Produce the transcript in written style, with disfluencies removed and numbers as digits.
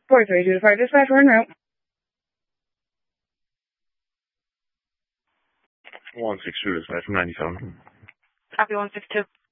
43 to fire dispatch, we're en route. 162 dispatch from 97. Copy 162.